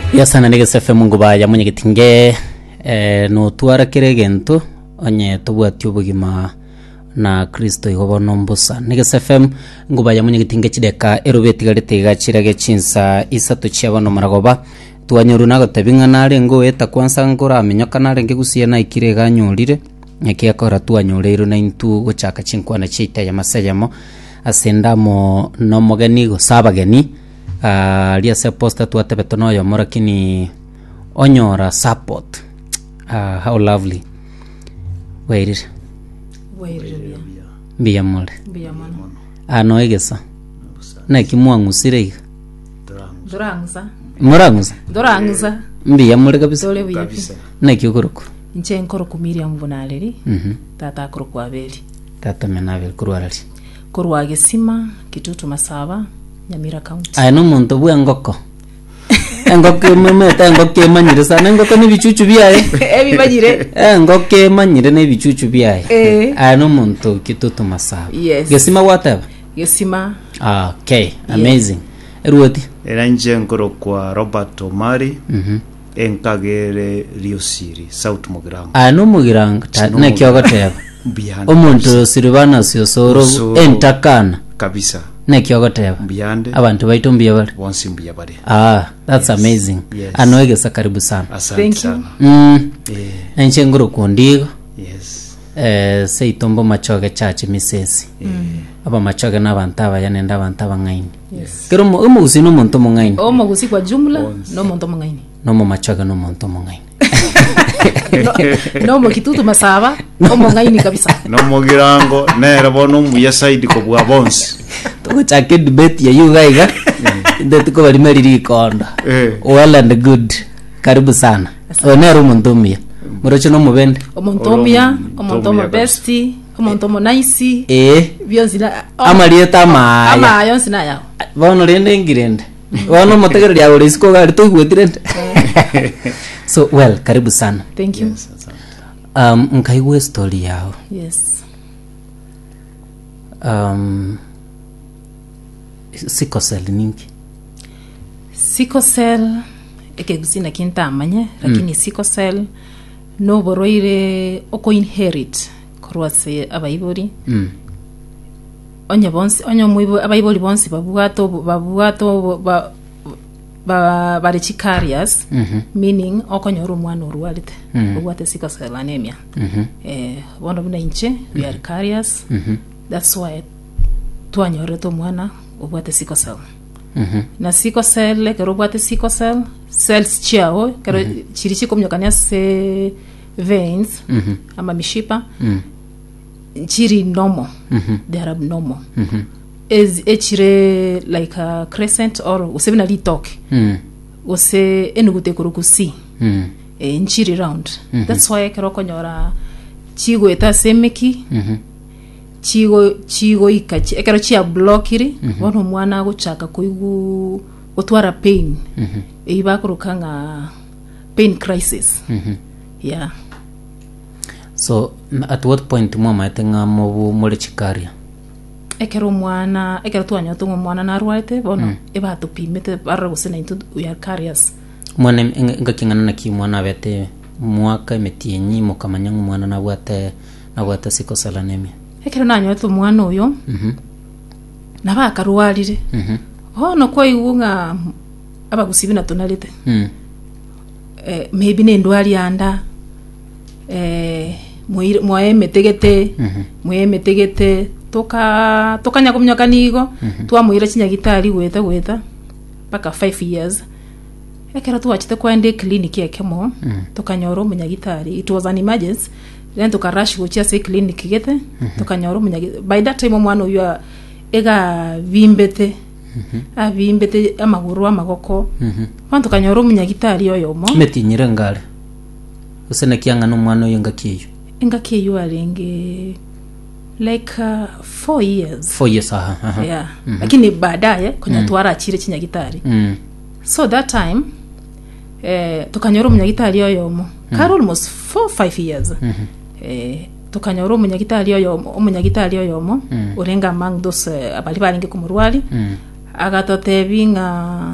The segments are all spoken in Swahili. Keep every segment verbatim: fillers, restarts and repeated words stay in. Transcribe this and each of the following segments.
Yasana nige sefe mungu baya munye gitinge eh, no tuara kere gento onye tobwati obugima na Kristo igobono mbusa nige sefe mungu baya munye gitinge chideka erobeti garete gachirage chinsa isatu chiabono maragoba tuanyoru nago tabinga nare ngo eta kwansa ngora amenyoka nare ngegusie na ikire ganyorire nyakia kora tuanyoreiro na intu gochaka chinkwana chita ya masayamo asendamo no mogeni go sabageni uh, lia se posta tu atebetono yo morakini onyora support uh, how lovely wait wait biya mole biya mana ano egesa na kimwangusire dorangza morangza dorangza biya mole kabisa kabisa na kyokuruko nche nkoro kumiria mvunaliri mhm tata akoro kwabeli tata menabel kurwalali kurwa Gesima Kitutu Masaba Nyamira County ay no muntu bwa ngoko ngoko memeta ngoko manyire sana ngoko ni bicucu biaye ebi banyire eh ngoko manyire ne bicucu biaye eh ay no muntu Kitutu Masaba yes Gesima whatever Gesima ah okay amazing eruoti era nje nkoro kwa Robert Omari mhm enkagere Riosiri South Mugiranga ay no mugiranga na kyogoteba omuntu siribana sio soro entakana kabisa ne kyogoteba biyande abantu baitumbiye bali bonsi mbiya bali ah that's yes. Amazing yes. Anoegesa karibu sana asante sana mm eh enche ngoro kundigo yes eh seitombo machoge chachi misesi mm. aba machoge n'abantu abayanenda abantu abangaini yes kero mo umuzi no muntu mungaini o mugusi kwa jumla no muntu mungaini no mo machoge no muntu mungaini no, no mo Kitutu Masaba no mungaini kabisa no Mugirango nere bono muya side ko bwa bonsi to chake debate ya you guys ndeto ko bali meri konda eh well and good karibu sana onero muntu mia morocho no mubende omontomia omontomo besti omontomo nice eh byozira amalieta maya ama yonsina yao bono rende ngirende bono motegere ya ulisiko gari to igwetirende so well karibu sana thank you yes, um nkaiwe story yao yes um sickle cell ningi sickle cell ekegusina kintamanye lakini mm. sickle cell no boroire oko inherit korwase abayibori mm. onye bonsi onye muibo abayibori bonsi babugato babugato ba ba bari carriers mm -hmm. meaning okonyoro mwana urwalite mm. ubwate sickle cell anemia mm -hmm. eh bono bina inche we are carriers mm -hmm. that's why twanyore to mwana ubwate sickle cell mm -hmm. na sickle cell kero ubwate sickle cell cells chiao kero mm -hmm. chirichi komnyokania se veins mm -hmm. ama mishipa mm. chiri normal mm -hmm. they are abnormal mm -hmm. is echire like a crescent or usebina litok mm. use enugute kurukusi mm. e nchiri round mm -hmm. that's why kero konyora chigo eta semeki mm -hmm. chigo chigo ikachi ekero chia blockiri mm -hmm. bono mwana guchaka kuigu otwara pain mm -hmm. eiba kurukanga pain crisis mm -hmm. yeah so at what point mama etenga mobu mole chikaria ekero mwana ekero twanya tungo mwana na rwaite bono mm. eba tupimete barra gusena into we are carriers mwana ngakingana na ki mwana bete mwaka metienyi mukamanya mwana na bwate na bwate sickle cell anemia ekero nanyo to mwana uyo mhm mm naba karwalire mhm mm oh no kwa iwunga abagusibina tonalite mm eh maybe ne ndwali anda eh mwae metegete mhm mwae metegete toka toka nyakumnyoka nigo mm -hmm. twamuira chinyagitari gweta gweta paka five years ekera twachite kwa ende clinic yekemo mm -hmm. tokanyoro munyagitari it was an emergency then tukarash gochia se clinic gete mm -hmm. tokanyoro munyagitari by that time mwana uyo ega vimbete mm -hmm. a vimbete amaguru amagoko mm -hmm. wantu kanyoro munyagitari yoyo mo metinyire ngale usene kianga no mwana uyo ngakiyo ngakiyo alenge like uh, four years four years aha aha yeah mm -hmm. lakini baadaye kwenye mm. twara chire chinyagitari mm. so that time eh tukanyoro munyagitari yoyomo mm. karo almost four five years mm -hmm. eh tukanyoro munyagitari yoyomo umunyagitari yoyomo mm. urenga among those uh, abali balinge kumurwali mm. agatotebinga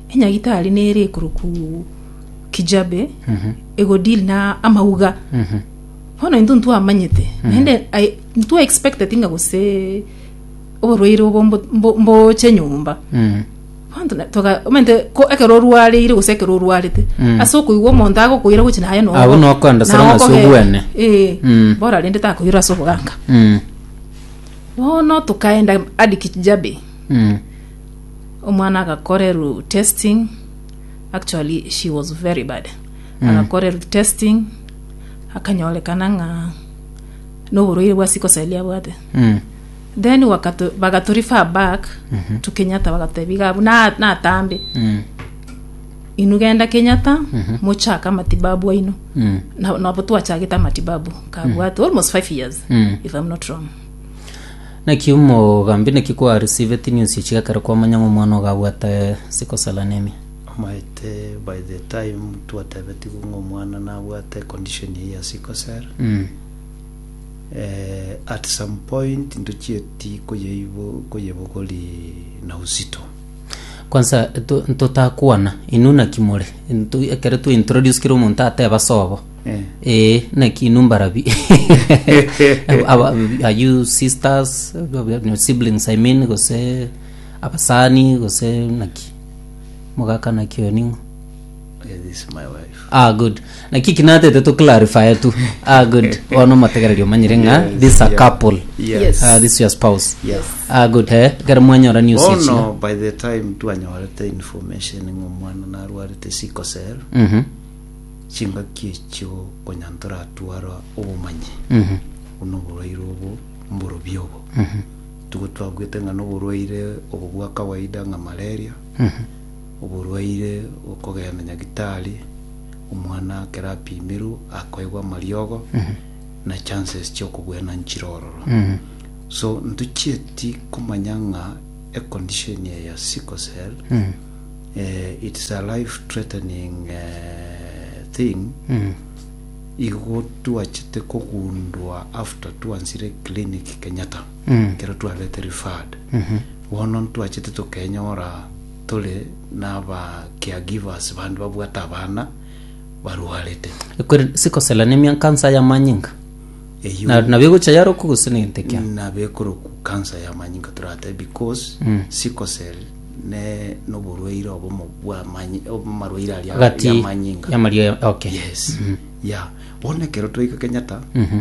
enyagitari nere kuruku kijabe Mhm. ego deal na amauga Mhm. hono intu ntu amanyete nende ntu expected inga gose oborwaire bombo mbo chenyumba Mhm. Panto toka mente ko ekero ruare ire gose ekero ruarete Mm. aso kuigwo montago kuira guchina haya no Abo no kwanda sara masubwene. eh Mm. bora rende ta kuira so buganga Mhm. wono tukaenda adi kijabe Mhm. omwana agakoreru testing. Actually she was very bad. Mm. Agakoreru testing akanyolekana nga no burwaire bwa sickle cell yabwate. Mhm. Then wakatu bagaturifa back Mhm. to Kenyatta bagatebiga na na tambe Mhm. inugenda Kenyatta Mhm. muchaka matibabu aino Mhm. na na botu achagita matibabu kabwate almost five years Mhm. if I'm not wrong. Na kiumo gambi na kikwa receive news ichika kare kwa manyango mwana gabwata sickle cell anemia. maite by the time twatebeti ngo mwana na bwate condition ya sickle cell. Mhm. eh at some point nduchieti kuyeibo kuyebogoli na uzito. Kwanza ntotakuana inuna kimore ntu ekere tu introduce kiro muntu ateba sobo eh eh na kinumbarabi are you sisters your siblings I mean gose abasani gose naki mogaka na kioningo eh, this is my wife. ah good na kikinate to clarify tu ah good ono mategererio manyirenga Yes, this a yeah. couple Yes. ah this your spouse Yes. ah good eh gara mwanyora news Oh ichi no, by the time twanyorete information ngo mwana na rwarete sickle cell mhm chinga kicho konyantora twara obumanyi mhm uno burwaire obo mburo byobo mhm tugo twagwete nga no burwaire obo bwa kawaida nga malaria mhm oburwaire okogenda nyagitari omwana kerapimiru akoigwa mariogo mhm na chances cyo kugwena nchirororo. mhm So nduchieti kumanyanga a condition ya sickle cell. mhm uh, it's a life threatening uh, thing. mhm Igo tuachite kugundwa after tuansire clinic Kenyatta mhm kero tualete referred mhm wono tuachite tukenyora tole naba caregivers bandu babwata abana baruhalete kwere sickle cell anemia cancer ya manyinga eyo na na bigo chayaro kugusininte kya na bekoro ku cancer ya manyinga turate because Mm. sickle cell ne no burwaire obo mu bwa manyi obo marwaire ali ya gati manyinga ya maria okay yes yeah one kero toika Kenyatta mhm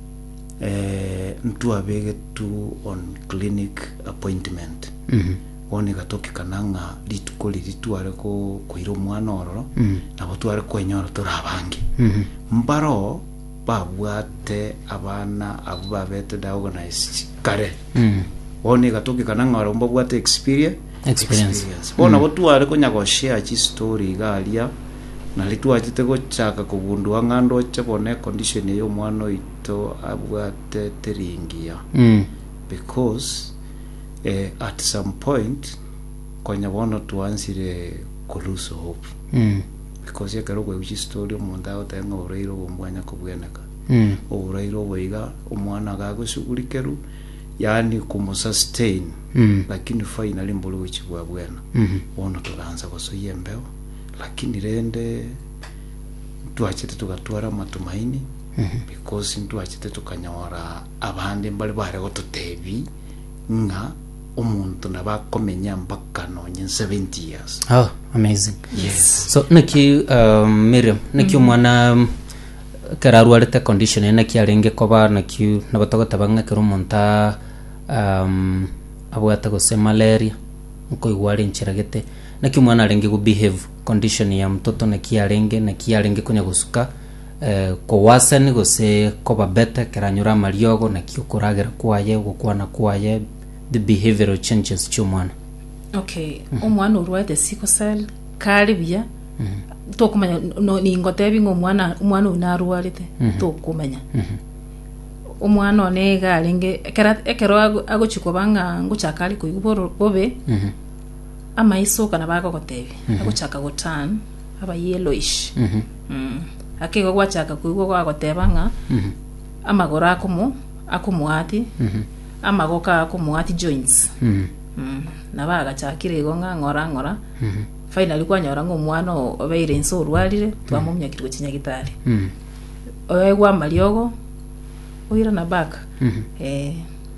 eh ntu abege tu on clinic appointment mhm one gatoki kananga litukoli litware ko kuiro mwana ororo mhm nabo tware kwenyora turabange mhm mbaro babwate abana abo babete da organized kare mhm one gatoki kananga rombo bwate experience experience bona bo tware ko nyago share chi story galia na litwachite ko chaka kugundwa ngando chebone condition yo mwana ito abwate teringia mhm because eh, at some point konya bono tuansire kuluso hope mhm because yakero kwe uchi story omuntu agotenga urairo bomwanya kubweneka mhm urairo boiga omwana gagushugurikeru yani kumusustain mhm lakini finally mbulu uchi bwa bwena mhm bono tuganza gosoye mbeo lakini rende tuachite tugatwara matumaini mhm because tuachite tukanyora abandi mbali bare gotutebi nga umuntu nabakomenya mpaka nonye seventy years. oh amazing Yes. so naki um, Miriam naki mwana um, kararwarite condition naki arenge koba naki nabatogota banga kero monta um abwata gose malaria uko igware nchiragete naki mwana arenge go behave condition ya mtoto naki arenge naki arenge kunya gusuka eh ko wasani gose koba beta keranyura mariogo naki ukuragera kwaye gukwana kwaye the behavioral changes chumwana. Okay, omwana urwaite sickle cell karibya tokumanya no ningotebi ngo mwana umwana unarwarite tokumanya omwana onega alinge ekera ekero agochiko banga nguchakali kuiboro bobe mhm amaiso kana bako gotebi agochaka gotan aba yellowish mhm mm akego gwachaka kuigo kwa gotebanga mhm amagora akumu akumuati mhm amagoka akumuati joints mhm mm nabaga chakire gonga ngora ngora mhm finally kwanyora ngo mwana obeire nso rwalire twamumya kitwe kinyagitari mm oegwa maliogo oira na back mhm eh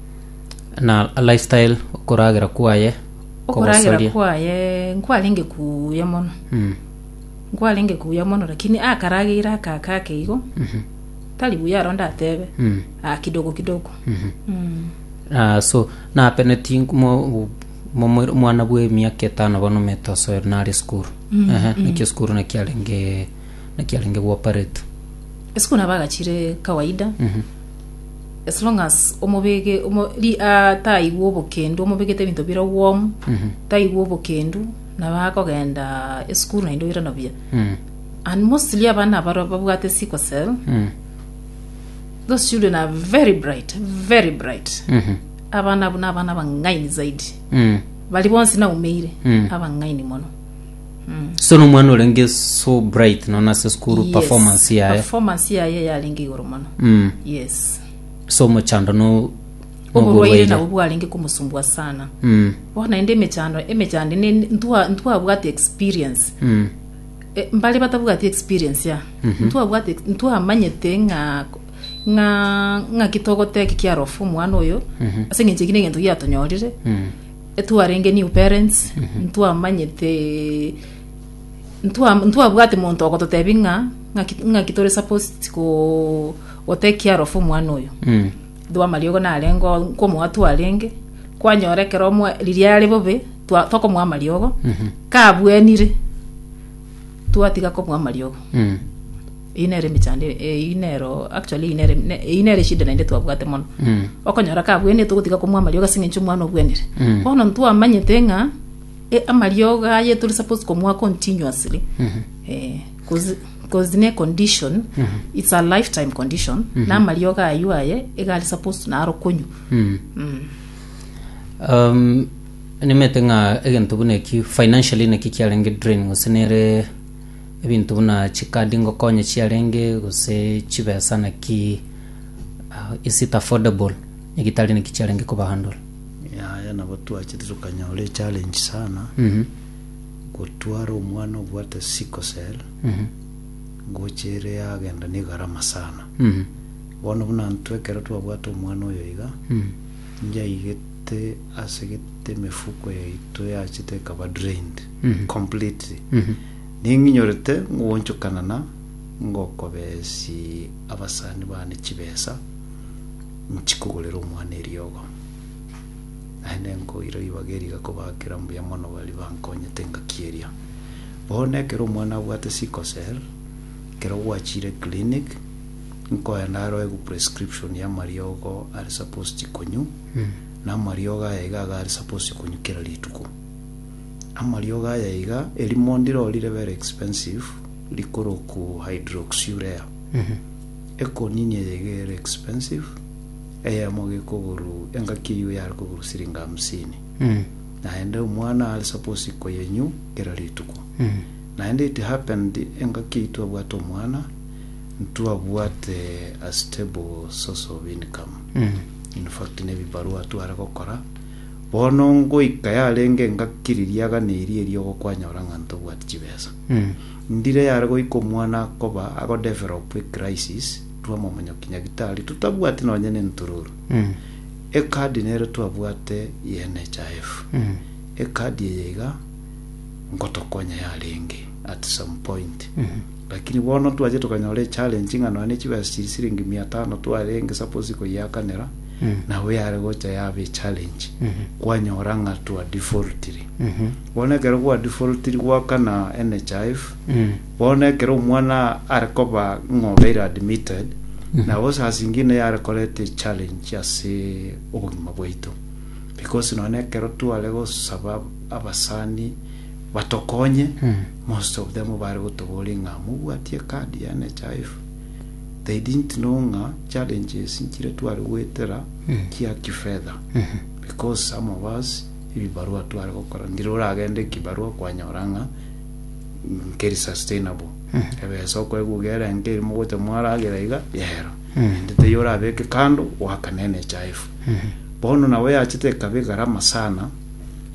na a lifestyle okuragira kwaye okuragira kwaye nkwalinge kuya mono mm nkwalinge kuya mono lakini akaragira kaka keigo mhm tali buya ronda tebe mm ah kidogo kidogo mhm mm ah so na peneti mo mwana bwe miaka etano bono metoso nari school aha nikyo school na kialenge na kialenge bwa pareto esiku nabagachire kawaida mhm as long as omobege omo li atai wobo kendo omobegete bintu bira warm mhm tai wobo kendo nabako genda school na ndo ira nabia mhm and mostly abana baro babwate sickle cell mhm those children are very bright very bright mhm abana buna abana bangaini zaidi mhm bali bonsi na umeire Mm. abangaini mono mm. so no mwana olenge so bright no na school Yes, performance yaye performance yaye yalingi igoro mono mm yes so muchando no oburwaire na bubwalingi kumusumbua sana mm wana ende mechando emechande ne ntwa ntwa bwate experience mm e, mbali batabwate experience ya Mhm. ntwa bwate ntwa manyete nga nga nga kitogote kikiarofu mwana oyo Mhm. asengenje kine gento yatonyorire mm etuarenge new parents ntwa manyete ntwa ntwa bwate muntu okototebinga nga nga kitore supposed ko o take care of mwana oyo mm dwa maliogo na alengo ko mwatu alenge kwanyorekera omwe liliale bobe twa toko mwa maliogo mhm kabwenire tuatika ko mwa maliogo mm inere michande e, inero actually inere ne, inere shida na ndetu abwate mono mm okonyora kabwene tukutika ko mwa maliogo singe mwana obwenire Mm. ono ntu amanyete nga e amaliogo aye tuli supposed ko mwa continuously mhm eh cause cause ne condition it's a lifetime condition na maliogo ayu aye egali supposed na aro konyu mm mm. um nimetenga egento buneki financially neki kialenge drain gusenere ebintu buna chikadingo konye chialenge guse chibesa na ki uh, is it affordable egitali neki chialenge ko bahandle ya yana batu achitukanya ole challenge sana mhm gutwara umwana obwate sickle cell mhm ngochere agenda ni garama sana mhm bono buna ntwekera twabwate umwana oyo iga mhm njaigete asegete mefuko ya ito ya chiteka ba drained Mhm. completely mhm ninginyorete ngonchokanana ngokobesi abasani bane chibesa nchikugulira umwana eriogo ane ngo iro ibageri gakobakira mbuya mono bali bankonyete ngakieria bone kero umwana bwate sickle cell kero wachire clinic nko yanaro egu prescription ya mariogo ari supposed konyu mhm na mariogo yaiga ari supposed konyu kera lituko amariogo yaiga elimondiro olire very expensive likoro ku hydroxyurea mhm eko nini yaiga expensive eya moge koguru enga kiyu ya koguru siringa hamsini mhm na ende umwana ali supposed ko yenyu kera lituko mhm na ende it happened enga kitu abwato mwana ntu abwate a stable source of income mhm in fact ne bibarua tu ara gukora bono ngo ikaya lenge ngakiriria ne iri iri okwanyora nganto bwati chibesa mhm ndire yara go iko mwana koba ago develop a crisis tu momonyo kinyagitari tutabwati no nyene ntururu mhm e card nero tu abwate N H I F mhm e card yega ngotokonya ya lenge at some point mhm lakini bono tu aje tukanyore challenge ngano ane chibesa siringi mia tano tu alenge suppose ko yakanera mhm na we are gocha ya be challenge mhm kwanyora ngatu a defaultiri mhm bone kero kwa defaultiri waka na N H I F mhm bone kero mwana arkoba ngobera admitted na wosa singine ya collect challenge ase obugima bwito because no ne kero tu alego sabab abasani batokonye mhm most of them bari gotobolinga mubwatie card ya N H I F they didn't know nga challenges nkire twari wetera Mhm. kia kifedha mhm because some of us ibi barua twari gukora ndiro ragende kibarua kwanyoranga nkeri sustainable ebe soko egugera nkeri mugote mwaragira iga yero Mhm. ndete yora beke kando wakanene chaifu mhm bono nawe yachite kabe garama sana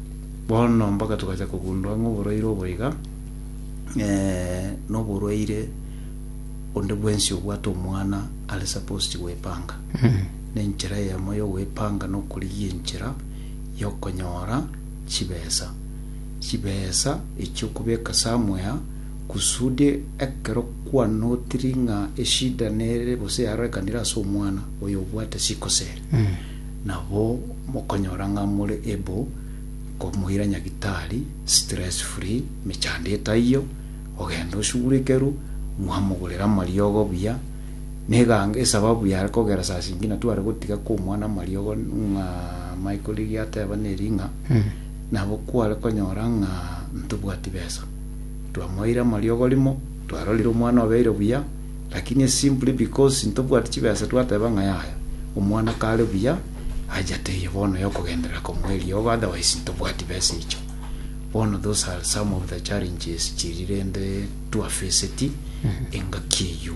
bono mpaka tukaja kugundua ng'oborwaire oboiga eh noborwaire onde bwensi obwata omwana ali supposed gwepanga n'enchera yamo yo gwepanga n'okuriya enchera yokonyora chibesa chibesa ekyokubeka samwea kusudi ekero kwa notiringa eshida nere bose yarekanira so omwana oyo obwate sikosere mm. nabo mokonyora ngamure ebo komuhira nyagitari stress free mechandeta iyo ogenda oshugurekeru muhamugurira mariogo buya negange sababu ya kogera saa singina tu ari gutiga ko mwana mariogo nga Michael giate abaneringa mm. nabo kwale konyora nga ntubwati besa twamoira mariogo limo twarolira omwana obeire buya lakini simply because ntubwati chibesa twateba nga yaya omwana kale buya ajate bono yokugendera ko mweli otherwise ntubwati besa icho bono those are some of the challenges chirirende to face it enga kiyu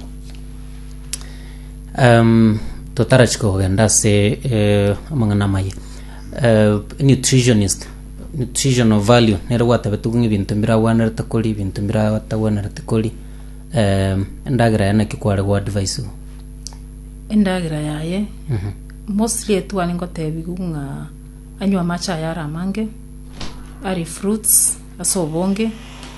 um totara chiko genda se eh, amangana mai uh, nutritionist nutritional value nero wata betugungi bintu mbira wana takoli bintu mbira wata wana takoli um ndagira yana kikware go advice ndagira yaye mhm mostly etu aningo tebigunga anywa macha yara mange ari fruits asobonge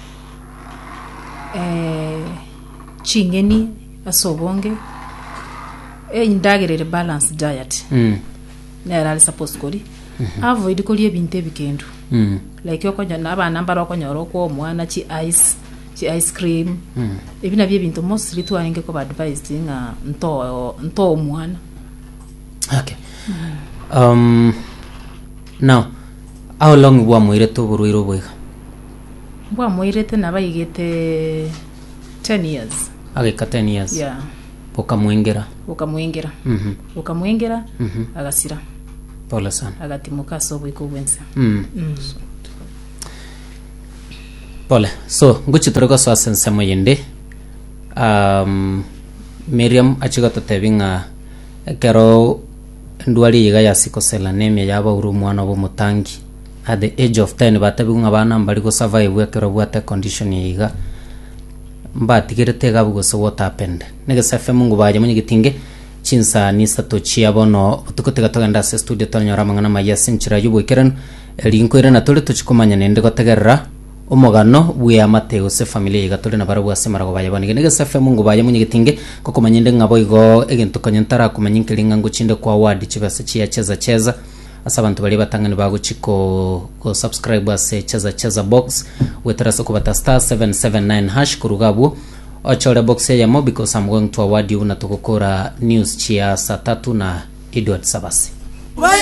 eh chingeni asobonge e indagirere balance diet mm nera ali suppose koli mm-hmm. avoid koli ebinte bikendo mm like yokonya nabana mbaro okonyoro ko mwana chi ice chi ice cream mm ebina bye bintu mostly tu aninge ko advice nga nto nto mwana. Okay. Mm. Um now how long bwa moire to buruiro bwega bwa moire te nabayigete ten years ageka ten years yeah ukamwengera ukamwengera mhm ukamwengera mhm agasira pole sana agatimuka sobo ikobwensa mm. mm. pole so nguchi toroko so asense moyende um Miriam achigata tebinga kero ndwali yiga yasikosela nemya yaba uru mwana bo mutangi at the age of ten batabigunga bana mbali go survive kero bwate condition yiga mbatigirete gabugo so what happened nega safe mungu baje munyi gitinge chinsa ni sato chia bono tukotega togenda se studio tonyora mangana mayasin chira yubo keren linko ira na tole tuchikomanya nende gotegerera omogano bwe amatego se familia yiga tole na barabu asemara go baje banige nega safe mungu baje munyi gitinge kokomanyinde ngabo igo egento kanyantara kumanyinkeringa nguchinde kwa ward chibase chia cheza cheza asa abantu bali batangani bago chiko go subscribe ase cheza cheza box weterasa kubata star seven seven nine hash kurugabu ochore box ya mo because I'm going to award you na tukokora news chia saa tatu na Edward Sabasi.